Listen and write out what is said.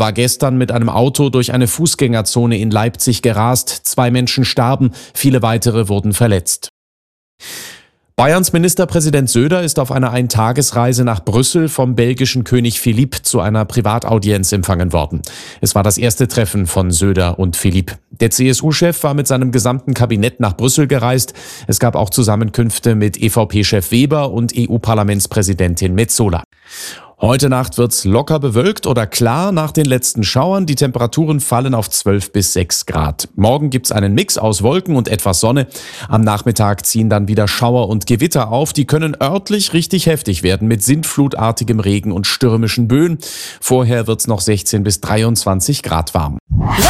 war gestern mit einem Auto durch eine Fußgängerzone in Leipzig gerast. 2 Menschen starben, viele weitere wurden verletzt. Bayerns Ministerpräsident Söder ist auf einer Eintagesreise nach Brüssel vom belgischen König Philippe zu einer Privataudienz empfangen worden. Es war das erste Treffen von Söder und Philippe. Der CSU-Chef war mit seinem gesamten Kabinett nach Brüssel gereist. Es gab auch Zusammenkünfte mit EVP-Chef Weber und EU-Parlamentspräsidentin Metsola. Heute Nacht wird's locker bewölkt oder klar nach den letzten Schauern. Die Temperaturen fallen auf 12 bis 6 Grad. Morgen gibt's einen Mix aus Wolken und etwas Sonne. Am Nachmittag ziehen dann wieder Schauer und Gewitter auf. Die können örtlich richtig heftig werden mit sintflutartigem Regen und stürmischen Böen. Vorher wird's noch 16 bis 23 Grad warm.